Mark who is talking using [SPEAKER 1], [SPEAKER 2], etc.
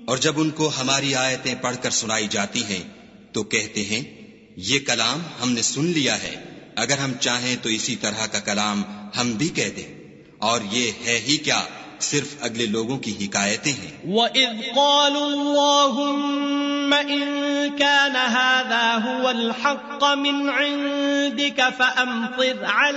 [SPEAKER 1] और जब उनको हमारी आयतें पढ़कर सुनाई जाती हैं तो कहते हैं ये कलाम हमने सुन लिया है, अगर हम चाहें तो इसी तरह का कलाम हम भी कह दें, और ये है ही क्या, सिर्फ अगले लोगों की हिकायतें हैं।
[SPEAKER 2] वइज़ क़ालू अल्लाहुम्मा इन कान हाज़ा हुवल हक़्क़ मिन इंदिक फ़अम्तिर